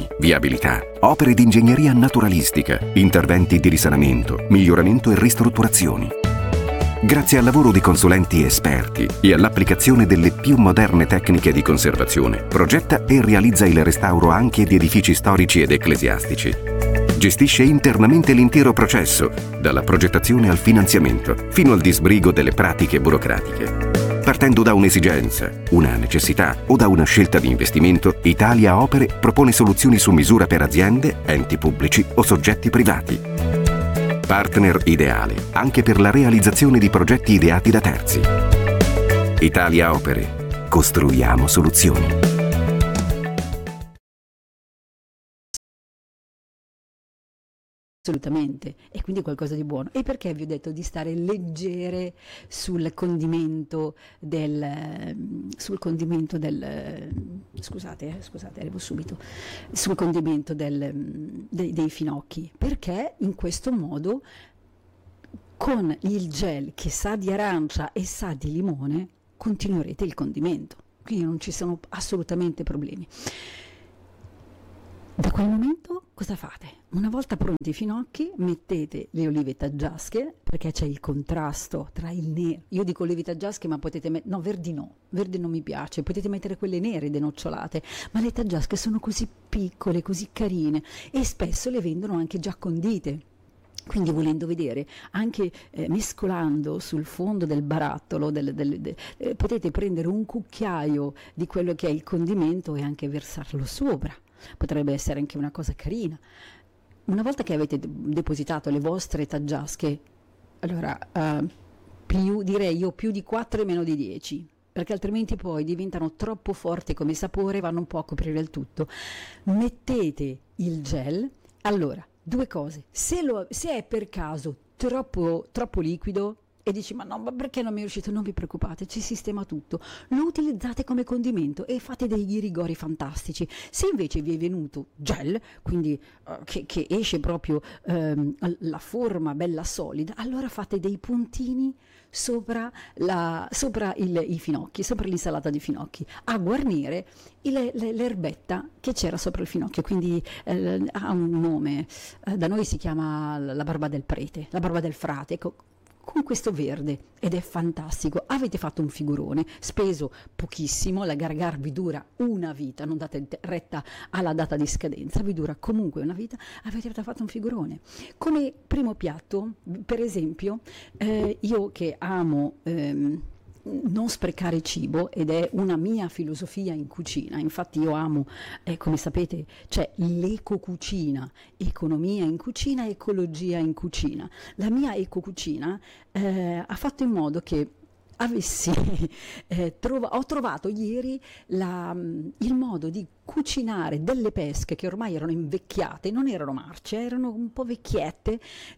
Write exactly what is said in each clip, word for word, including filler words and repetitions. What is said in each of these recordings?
viabilità, opere di ingegneria naturalistica, interventi di risanamento, miglioramento e ristrutturazioni. Grazie al lavoro di consulenti esperti e all'applicazione delle più moderne tecniche di conservazione, progetta e realizza il restauro anche di edifici storici ed ecclesiastici. Gestisce internamente l'intero processo, dalla progettazione al finanziamento, fino al disbrigo delle pratiche burocratiche. Partendo da un'esigenza, una necessità o da una scelta di investimento, Italia Opere propone soluzioni su misura per aziende, enti pubblici o soggetti privati. Partner ideale anche per la realizzazione di progetti ideati da terzi. Italia Opere. Costruiamo soluzioni. Assolutamente, e quindi qualcosa di buono. E perché vi ho detto di stare leggere sul condimento del sul condimento del scusate, eh, scusate, arrivo subito. Sul condimento del, dei, dei finocchi, perché in questo modo con il gel che sa di arancia e sa di limone continuerete il condimento. Quindi non ci sono assolutamente problemi. Da quel momento cosa fate? Una volta pronti i finocchi, mettete le olive taggiasche, perché c'è il contrasto tra il nero. Io dico olive taggiasche, ma potete mettere... No, verdi no, verde non mi piace. Potete mettere quelle nere denocciolate, ma le taggiasche sono così piccole, così carine e spesso le vendono anche già condite. Quindi volendo vedere, anche eh, mescolando sul fondo del barattolo, del, del, del, eh, potete prendere un cucchiaio di quello che è il condimento e anche versarlo sopra. Potrebbe essere anche una cosa carina. Una volta che avete depositato le vostre taggiasche, allora uh, più, direi io più di quattro e meno di dieci, perché altrimenti poi diventano troppo forti come sapore e vanno un po' a coprire il tutto. Mettete il gel. Allora, due cose: se, lo, se è per caso troppo, troppo liquido e dici ma no, ma perché non mi è riuscito? Non vi preoccupate, ci sistema tutto, lo utilizzate come condimento e fate dei rigori fantastici. Se invece vi è venuto gel, quindi uh, che, che esce proprio um, la forma bella solida, allora fate dei puntini sopra, la, sopra il, i finocchi, sopra l'insalata di finocchi, a guarnire il, l'erbetta che c'era sopra il finocchio, quindi eh, ha un nome, eh, da noi si chiama la barba del prete, la barba del frate, ecco, con questo verde, ed è fantastico. Avete fatto un figurone, speso pochissimo, la Gargar vi dura una vita, non date retta alla data di scadenza, vi dura comunque una vita, avete fatto un figurone. Come primo piatto, per esempio, eh, io che amo ehm, non sprecare cibo, ed è una mia filosofia in cucina, infatti io amo, eh, come sapete, c'è l'ecocucina, economia in cucina, ecologia in cucina. La mia ecocucina eh, ha fatto in modo che avessi eh, trova, ho trovato ieri la, il modo di cucinare delle pesche che ormai erano invecchiate, non erano marce, erano un po' vecchiette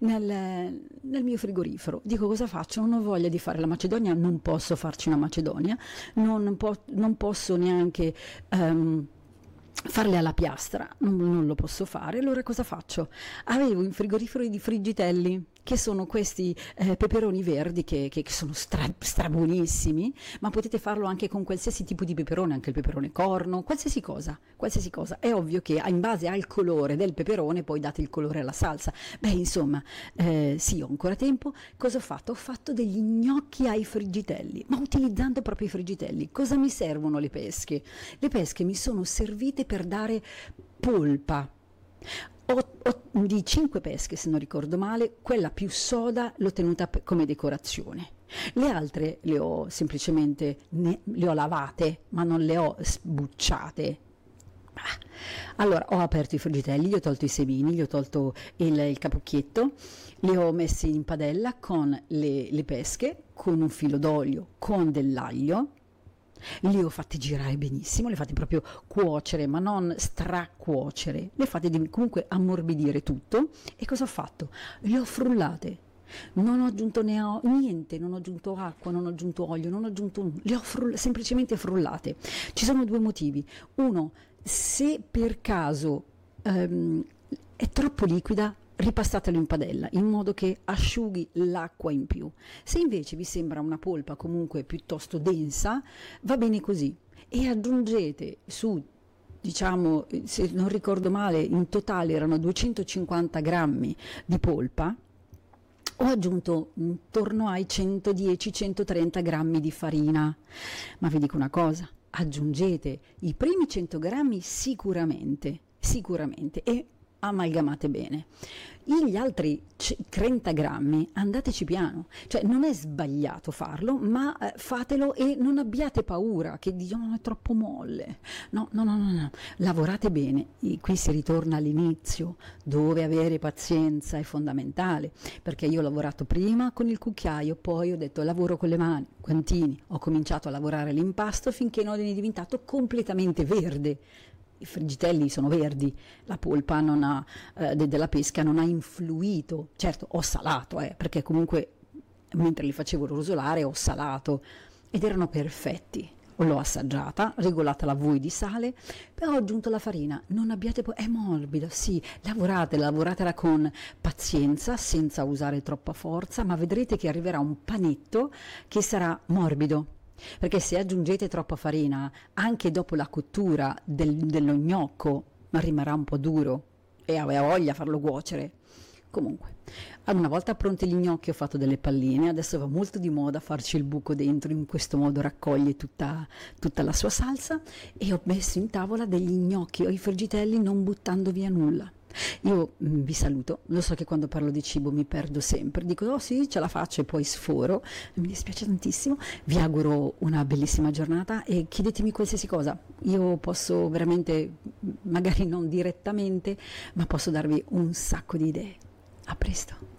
nel, nel mio frigorifero. Dico, cosa faccio? Non ho voglia di fare la macedonia, non posso farci una macedonia, non, po- non posso neanche um, farle alla piastra, non, non lo posso fare. Allora cosa faccio? Avevo in frigorifero di Friggitelli, che sono questi eh, peperoni verdi che, che, che sono stra, strabuonissimi, ma potete farlo anche con qualsiasi tipo di peperone, anche il peperone corno, qualsiasi cosa, qualsiasi cosa. È ovvio che in base al colore del peperone poi date il colore alla salsa. Beh, insomma, eh, sì, ho ancora tempo. Cosa ho fatto? Ho fatto degli gnocchi ai friggitelli, ma utilizzando proprio i friggitelli. Cosa mi servono le pesche? Le pesche mi sono servite per dare polpa. Ho, ho, di cinque pesche, se non ricordo male, quella più soda l'ho tenuta p- come decorazione. Le altre le ho semplicemente ne, le ho lavate, ma non le ho sbucciate. Allora, ho aperto i friggitelli, gli ho tolto i semini, gli ho tolto il, il capocchietto, li ho messi in padella con le, le pesche, con un filo d'olio, con dell'aglio. Li ho fatti girare benissimo, li fate proprio cuocere, ma non stracuocere, le fate di, comunque ammorbidire tutto. E cosa ho fatto? Le ho frullate, non ho aggiunto ne ho, niente, non ho aggiunto acqua, non ho aggiunto olio, non ho aggiunto, le ho frull- semplicemente frullate. Ci sono due motivi: uno, se per caso um, è troppo liquida, ripassatelo in padella in modo che asciughi l'acqua in più. Se invece vi sembra una polpa comunque piuttosto densa, va bene così, e aggiungete su diciamo, se non ricordo male, in totale erano duecentocinquanta grammi di polpa, ho aggiunto intorno ai centodieci centotrenta grammi di farina. Ma vi dico una cosa, aggiungete i primi cento grammi sicuramente, sicuramente, e amalgamate bene. Gli altri trenta grammi andateci piano, cioè non è sbagliato farlo, ma eh, fatelo e non abbiate paura che dicono no, è troppo molle. No, no, no, no, no, lavorate bene. E qui si ritorna all'inizio, dove avere pazienza è fondamentale, perché io ho lavorato prima con il cucchiaio, poi ho detto lavoro con le mani, guantini, ho cominciato a lavorare l'impasto finché non è diventato completamente verde. I friggitelli sono verdi, la polpa non ha, eh, de- della pesca non ha influito, certo ho salato, eh, perché comunque mentre li facevo rosolare ho salato ed erano perfetti. L'ho assaggiata, regolatela voi di sale, però ho aggiunto la farina, non abbiate po- è morbida, sì, lavoratela, lavoratela con pazienza, senza usare troppa forza, ma vedrete che arriverà un panetto che sarà morbido. Perché se aggiungete troppa farina, anche dopo la cottura del, dello gnocco, rimarrà un po' duro e aveva voglia a farlo cuocere. Comunque, una volta pronti gli gnocchi ho fatto delle palline, adesso va molto di moda farci il buco dentro, in questo modo raccoglie tutta, tutta la sua salsa, e ho messo in tavola degli gnocchi o i friggitelli non buttando via nulla. Io mh, vi saluto, lo so che quando parlo di cibo mi perdo sempre, dico oh sì ce la faccio e poi sforo, mi dispiace tantissimo, vi auguro una bellissima giornata e chiedetemi qualsiasi cosa, io posso veramente, magari non direttamente, ma posso darvi un sacco di idee. A presto.